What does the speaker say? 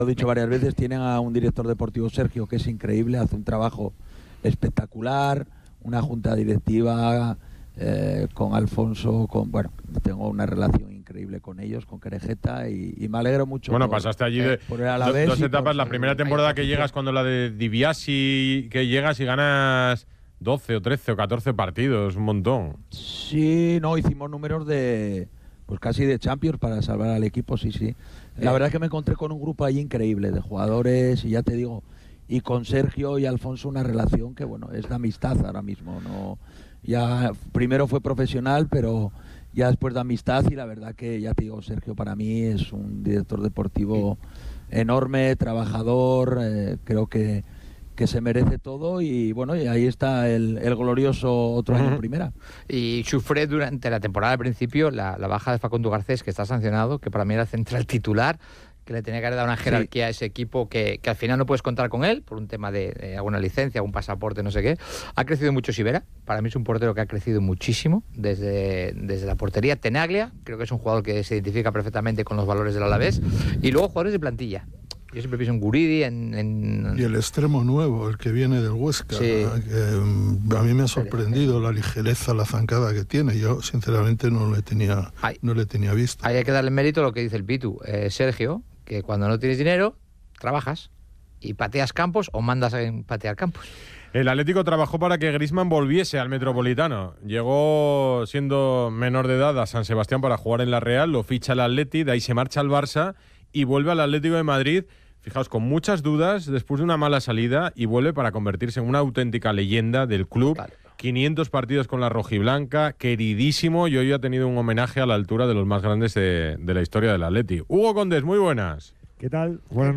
Lo he dicho varias veces, tienen a un director deportivo, Sergio, que es increíble, hace un trabajo espectacular, una junta directiva con Alfonso, tengo una relación increíble con ellos, con Querejeta, y me alegro mucho. Bueno, pasaste allí por el Alavés dos etapas. por La primera temporada que llegas, cuando la de Dibiasi, que llegas y ganas 12 o 13 o 14 partidos, un montón. Sí, no, hicimos números pues casi de Champions para salvar al equipo, sí. La verdad es que me encontré con un grupo ahí increíble de jugadores, y ya te digo, y con Sergio y Alfonso una relación que, es de amistad ahora mismo, ¿no? Ya primero fue profesional, pero ya después de amistad, y la verdad que, ya te digo, Sergio para mí es un director deportivo enorme, trabajador, creo que se merece todo, y y ahí está el glorioso otro año en primera. Y sufre durante la temporada al principio la baja de Facundo Garcés, que está sancionado, que para mí era central titular, que le tenía que haber dado una jerarquía a ese equipo, que al final no puedes contar con él por un tema de alguna licencia, algún pasaporte, no sé qué. Ha crecido mucho Sivera, para mí es un portero que ha crecido muchísimo desde la portería. Tenaglia, creo que es un jugador que se identifica perfectamente con los valores del Alavés, y luego jugadores de plantilla. Yo siempre pienso en Guridi, Y el extremo nuevo, el que viene del Huesca, que a mí me ha sorprendido la ligereza, la zancada que tiene. Yo, sinceramente, no le tenía visto. Ahí hay que darle mérito a lo que dice el Pitu. Sergio, que cuando no tienes dinero, trabajas y pateas campos o mandas a patear campos. El Atlético trabajó para que Griezmann volviese al Metropolitano. Llegó siendo menor de edad a San Sebastián para jugar en la Real, lo ficha el Atleti, de ahí se marcha al Barça y vuelve al Atlético de Madrid, fijaos, con muchas dudas, después de una mala salida, y vuelve para convertirse en una auténtica leyenda del club. Total. 500 partidos con la rojiblanca, queridísimo, y hoy ha tenido un homenaje a la altura de los más grandes de la historia del Atleti. Hugo Condés, muy buenas. ¿Qué tal? Buenas noches.